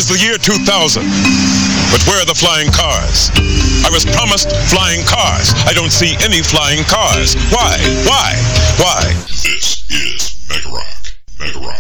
is the year 2000. But where are the flying cars? I was promised flying cars. I don't see any flying cars. Why? Why?